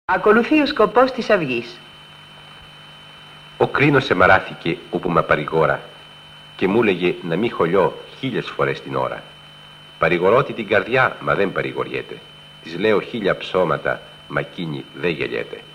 Ακολουθεί ο σκοπός της αυγής. Ο κρίνος εμαράθηκε όπου με παρηγόρα και μου έλεγε να μη χωλιώ 1000 φορές την ώρα. Παρηγορώτη την καρδιά, μα δεν παρηγοριέται. Της λέω 1000 ψώματα, μα εκείνη δεν γελιέται.